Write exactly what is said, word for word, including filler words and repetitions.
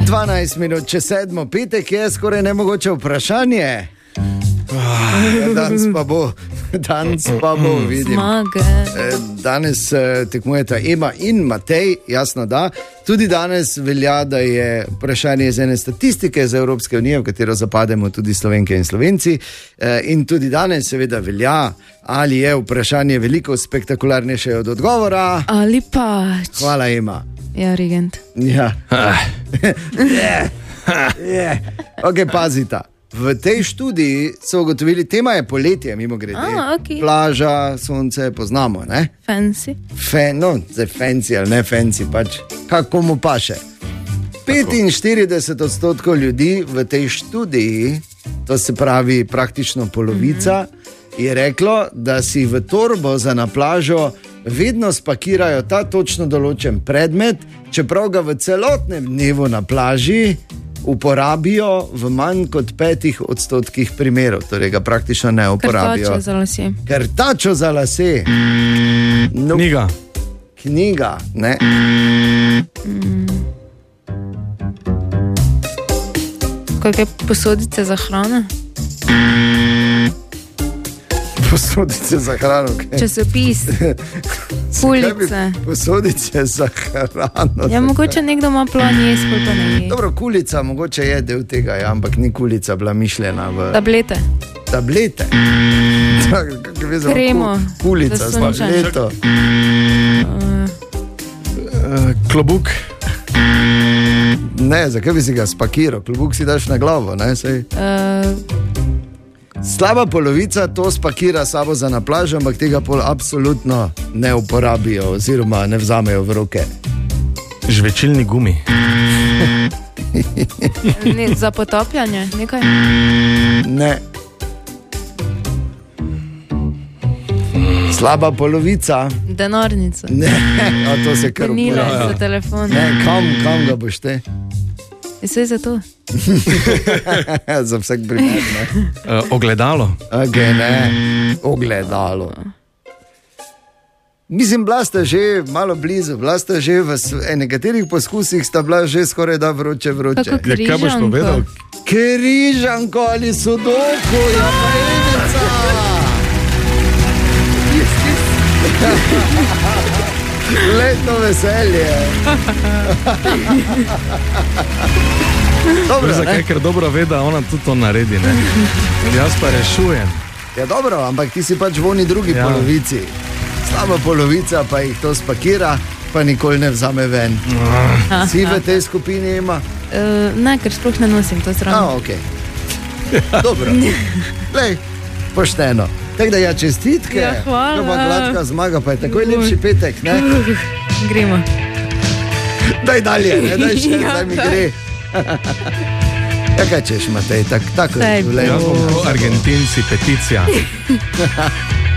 dvanajst minut čez sedmo, petek je skoraj nemogoče vprašanje. Danes pa bo, danes pa bo, vidim. Zmage. Danes tekmujeta Ema in Matej, jasno da. Tudi danes velja, da je vprašanje iz ene statistike za Evropske unije, v katero zapademo tudi Slovenke in Slovenci. In tudi danes seveda velja, ali je vprašanje veliko spektakularnejše od odgovora. Ali pač. Hvala, Ema. Ja, Regent. Ja. yeah. yeah. Ok, pazita. V tej študiji so ugotovili, tema je poletje, mimo grede. Ah, okay. Plaža, sonce, poznamo, ne? Fancy. Fe, no, zdaj fancy ali ne fancy, pač kako mu paše. petinštirideset odstotkov ljudi v tej študiji, to se pravi praktično polovica, mm-hmm. je reklo, da si v torbo za na plažo vedno spakirajo ta točno določen predmet, čeprav ga v celotnem dnevu na plaži uporabijo v manj kot petih odstotkih primerov, torej ga praktično ne uporabijo. Krtačo za lase. Krtačo za lase. No, knjiga. Knjiga, ne. Mm. Kakšne posodice za hrano? Posodice za hrano. Okay. Časopis. Kulice. Posodice za hrano. Ja, mogoče nekdo ima plan jesti, pa ne je. Dobro, kulica mogoče je del tega, ja, ampak ni kulica bila mišljena v... Tablete. Tablete. Kremo. Kulica, tableto. Uh. Klobuk. Ne, zakaj bi si ga spakiral? Klobuk si daš na glavo, ne? Sej. Uh. Slaba polovica to spakira sabo za na plažo, ampak tega pol absolutno ne uporabijo oziroma ne vzamejo v roke. Žvečilni gumi. Ne, za potapljanje, nekaj? Ne. Slaba polovica. Denarnica. Ne, a to se kar uporablja. uporablja. Za telefon. Ne, kam, kam ga boš te? Vse za to. Za vsak primer, ne. Uh, ogledalo. Ok, ne. Ogledalo. Mislim, bila sta že malo blizu, bila sta že v nekaterih poskusih sta bila že skoraj da vroče, vroče. Kako križanko? Ja, kaj boš povedal? Križanko ali sudoku, ja pa edica. Letno veselje. Dobro, zakaj, ker dobro ve, da ona tudi to naredi, ne? Jaz pa rešujem. Ja dobro, ampak ti si pač v oni drugi ja. polovici. Slaba polovica pa jih to spakira, pa nikoli ne vzame ven. Aha. Si v tej skupini ima? Uh, ne, ker sploh ne nosim to stran. A, ok. Dobro. Lej, pošteno. Tako da ja, čestitke. Ja, hvala. To pa gladka zmaga, pa je takoj lepši petek, ne? Uh, gremo. Daj dalje, ne? Daj še, Ja, daj mi daj. gre. Ja, kaj češ, Matej, tak, tako je. Saj, Jaz bom Argentinci, peticija.